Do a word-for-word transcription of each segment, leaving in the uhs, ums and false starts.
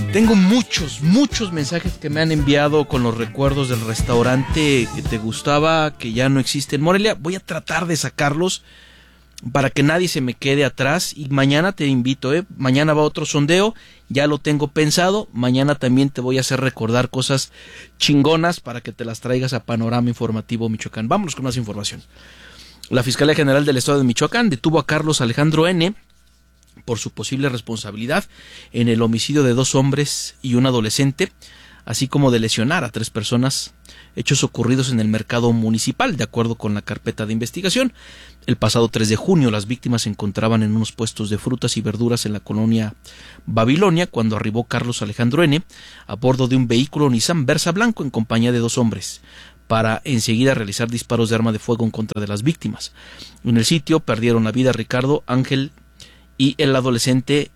Tengo muchos, muchos mensajes que me han enviado con los recuerdos del restaurante que te gustaba, que ya no existe en Morelia. Voy a tratar de sacarlos para que nadie se me quede atrás, y mañana te invito, ¿eh? Mañana va otro sondeo, ya lo tengo pensado. Mañana también te voy a hacer recordar cosas chingonas para que te las traigas a Panorama Informativo Michoacán. Vámonos con más información. La Fiscalía General del Estado de Michoacán detuvo a Carlos Alejandro N. por su posible responsabilidad en el homicidio de dos hombres y un adolescente, así como de lesionar a tres personas, hechos ocurridos en el mercado municipal. De acuerdo con la carpeta de investigación, el pasado tres de junio las víctimas se encontraban en unos puestos de frutas y verduras en la colonia Babilonia cuando arribó Carlos Alejandro N. a bordo de un vehículo Nissan Versa blanco en compañía de dos hombres, para enseguida realizar disparos de arma de fuego en contra de las víctimas. En el sitio perdieron la vida Ricardo, Ángel y el adolescente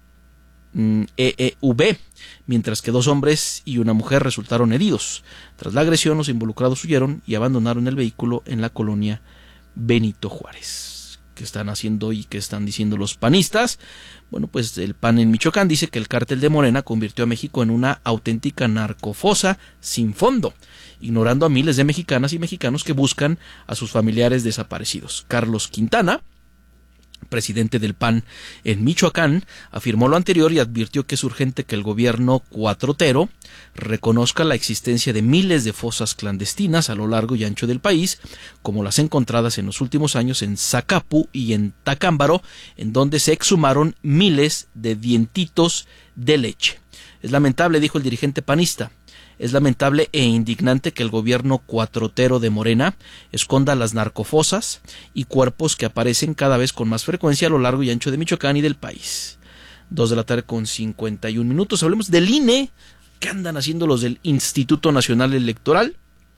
E E V, mientras que dos hombres y una mujer resultaron heridos. Tras la agresión, los involucrados huyeron y abandonaron el vehículo en la colonia Benito Juárez. ¿Qué están haciendo y qué están diciendo los panistas? Bueno, pues el P A N en Michoacán dice que el cártel de Morena convirtió a México en una auténtica narcofosa sin fondo, ignorando a miles de mexicanas y mexicanos que buscan a sus familiares desaparecidos. Carlos Quintana, presidente del P A N en Michoacán, afirmó lo anterior y advirtió que es urgente que el gobierno cuatrotero reconozca la existencia de miles de fosas clandestinas a lo largo y ancho del país, como las encontradas en los últimos años en Zacapu y en Tacámbaro, en donde se exhumaron miles de dientitos de leche. Es lamentable, dijo el dirigente panista, es lamentable e indignante que el gobierno cuatrotero de Morena esconda las narcofosas y cuerpos que aparecen cada vez con más frecuencia a lo largo y ancho de Michoacán y del país. Dos de la tarde con cincuenta y un minutos. Hablemos del I N E. ¿Qué andan haciendo los del Instituto Nacional Electoral?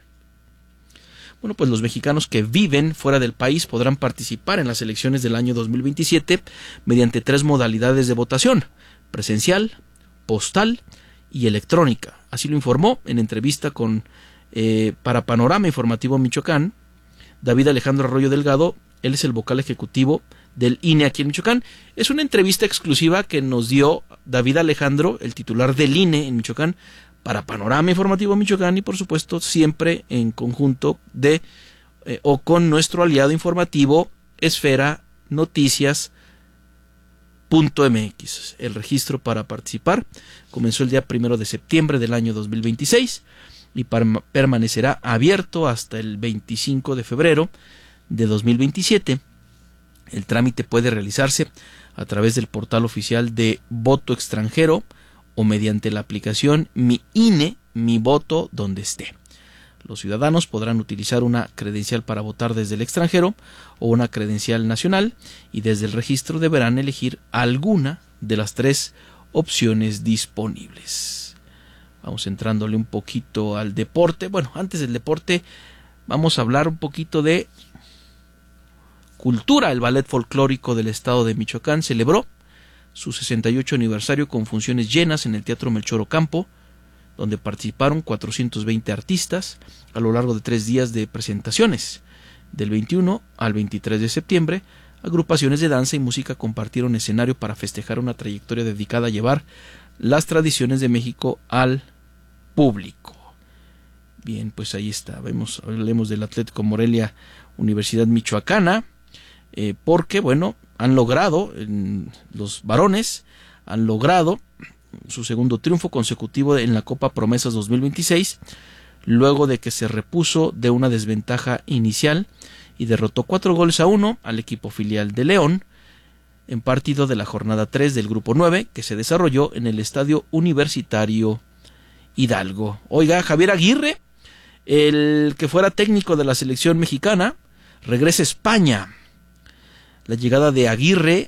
Bueno, pues los mexicanos que viven fuera del país podrán participar en las elecciones del año dos mil veintisiete mediante tres modalidades de votación: presencial, postal y electrónica. Así lo informó en entrevista con eh, para Panorama Informativo Michoacán David Alejandro Arroyo Delgado. Él es el vocal ejecutivo del I N E aquí en Michoacán. Es una entrevista exclusiva que nos dio David Alejandro, el titular del I N E en Michoacán, para Panorama Informativo Michoacán, y por supuesto siempre en conjunto de eh, o con nuestro aliado informativo Esfera Noticias punto m x. El registro para participar comenzó el día primero de septiembre del año dos mil veintiséis y permanecerá abierto hasta el veinticinco de febrero de dos mil veintisiete. El trámite puede realizarse a través del portal oficial de Voto Extranjero o mediante la aplicación Mi I N E, Mi Voto Donde Esté. Los ciudadanos podrán utilizar una credencial para votar desde el extranjero o una credencial nacional, y desde el registro deberán elegir alguna de las tres opciones disponibles. Vamos entrándole un poquito al deporte. Bueno, antes del deporte vamos a hablar un poquito de cultura. El Ballet Folclórico del Estado de Michoacán celebró su sesenta y ocho aniversario con funciones llenas en el Teatro Melchor Ocampo, donde participaron cuatrocientos veinte artistas a lo largo de tres días de presentaciones. Del veintiuno al veintitrés de septiembre, agrupaciones de danza y música compartieron escenario para festejar una trayectoria dedicada a llevar las tradiciones de México al público. Bien, pues ahí está. Vemos, hablemos del Atlético Morelia Universidad Michoacana, eh, porque, bueno, han logrado, en los varones, han logrado su segundo triunfo consecutivo en la Copa Promesas dos mil veintiséis, luego de que se repuso de una desventaja inicial y derrotó cuatro goles a uno al equipo filial de León en partido de la jornada tres del grupo nueve, que se desarrolló en el Estadio Universitario Hidalgo. Oiga, Javier Aguirre, el que fuera técnico de la selección mexicana, regresa a España. La llegada de Aguirre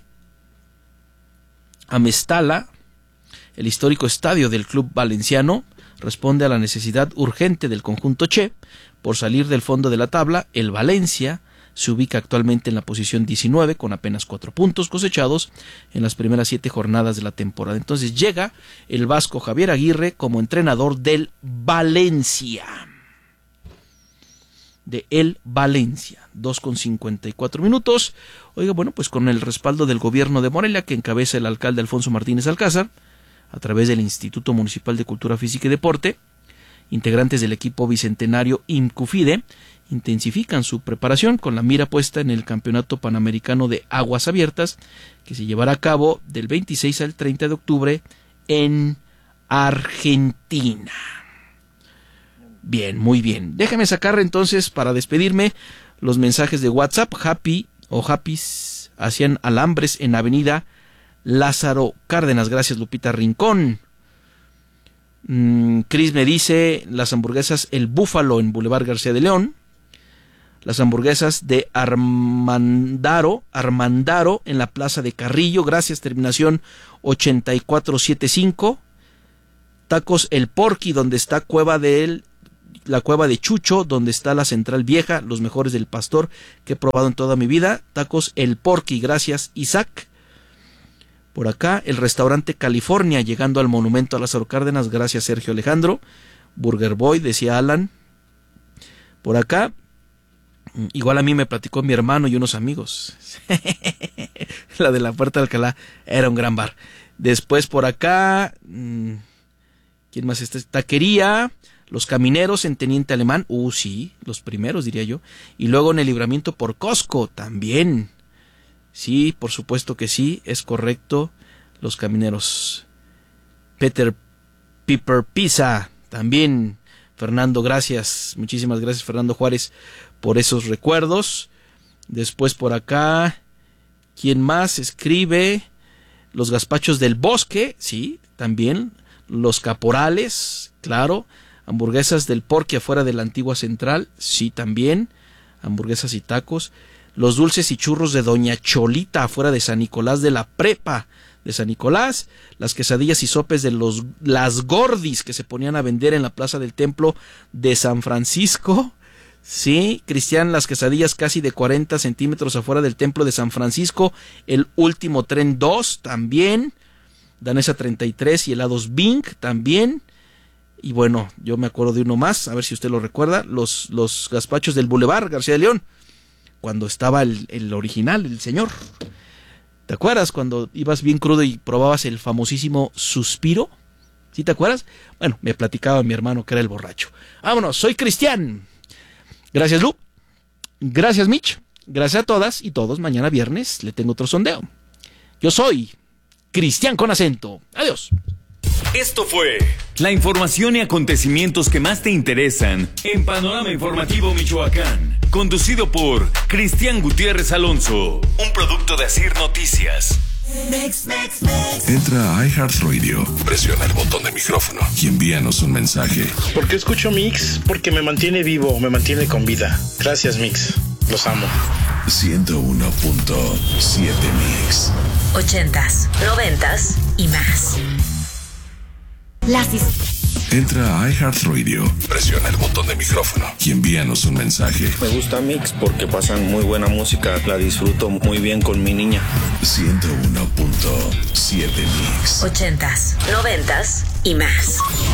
a Mestalla, el histórico estadio del club valenciano, responde a la necesidad urgente del conjunto Che por salir del fondo de la tabla. El Valencia se ubica actualmente en la posición diecinueve con apenas cuatro puntos cosechados en las primeras siete jornadas de la temporada. Entonces llega el vasco Javier Aguirre como entrenador del Valencia. De el Valencia, dos con cincuenta y cuatro minutos. Oiga, bueno, pues con el respaldo del gobierno de Morelia, que encabeza el alcalde Alfonso Martínez Alcázar, a través del Instituto Municipal de Cultura Física y Deporte. Integrantes del equipo bicentenario IMCUFIDE intensifican su preparación con la mira puesta en el Campeonato Panamericano de Aguas Abiertas, que se llevará a cabo del veintiséis al treinta de octubre en Argentina. Bien, muy bien. Déjame sacar entonces, para despedirme, los mensajes de WhatsApp. Happy o Happys hacían alambres en Avenida Lázaro Cárdenas. Gracias, Lupita Rincón. Mm, Cris me dice, las hamburguesas El Búfalo en Boulevard García de León. Las hamburguesas de Armandaro, Armandaro en la Plaza de Carrillo. Gracias, terminación ochenta y cuatro setenta y cinco. Tacos El Porqui, donde está Cueva del la Cueva de Chucho, donde está la Central Vieja, los mejores del Pastor que he probado en toda mi vida. Tacos El Porqui, gracias, Isaac. Por acá, el restaurante California, llegando al monumento a Lázaro Cárdenas, gracias, Sergio Alejandro. Burger Boy, decía Alan. Por acá, igual a mí me platicó mi hermano y unos amigos. La de la Puerta de Alcalá era un gran bar. Después por acá, ¿quién más está? Taquería Los Camineros en Teniente Alemán. Uh, sí, los primeros diría yo. Y luego en el Libramiento por Costco también. Sí, por supuesto que sí, es correcto. Los Camineros. Peter Piper Pizza también. Fernando, gracias. Muchísimas gracias, Fernando Juárez, por esos recuerdos. Después por acá, ¿quién más escribe? Los Gazpachos del Bosque, sí, también. Los Caporales, claro. Hamburguesas del Porqui afuera de la antigua central, sí, también. Hamburguesas y tacos. Los dulces y churros de Doña Cholita afuera de San Nicolás de la Prepa de San Nicolás. Las quesadillas y sopes de los las Gordis que se ponían a vender en la Plaza del Templo de San Francisco. Sí, Cristian, las quesadillas casi de cuarenta centímetros afuera del Templo de San Francisco. El Último Tren dos también. Danesa treinta y tres y helados Bing también. Y bueno, yo me acuerdo de uno más, a ver si usted lo recuerda. Los, los gazpachos del Boulevard García de León, cuando estaba el, el original, el señor. ¿Te acuerdas cuando ibas bien crudo y probabas el famosísimo Suspiro? ¿Sí te acuerdas? Bueno, me platicaba mi hermano que era el borracho. Vámonos, soy Cristian. Gracias, Lu. Gracias, Mitch. Gracias a todas y todos. Mañana viernes le tengo otro sondeo. Yo soy Cristian con acento. Adiós. Esto fue la información y acontecimientos que más te interesan en Panorama Informativo Michoacán, conducido por Cristian Gutiérrez Alonso, un producto de Asir Noticias. Mix, mix, mix. Entra a iHeartRadio, presiona el botón de micrófono y envíanos un mensaje. ¿Por qué escucho Mix? Porque me mantiene vivo, me mantiene con vida. Gracias, Mix. Los amo. ciento uno punto siete Mix. Ochentas, noventas y más. Las Entra a iHeartRadio, presiona el botón de micrófono y envíanos un mensaje. Me gusta Mix porque pasan muy buena música, la disfruto muy bien con mi niña. ciento uno punto siete Mix. Ochentas, noventas y más.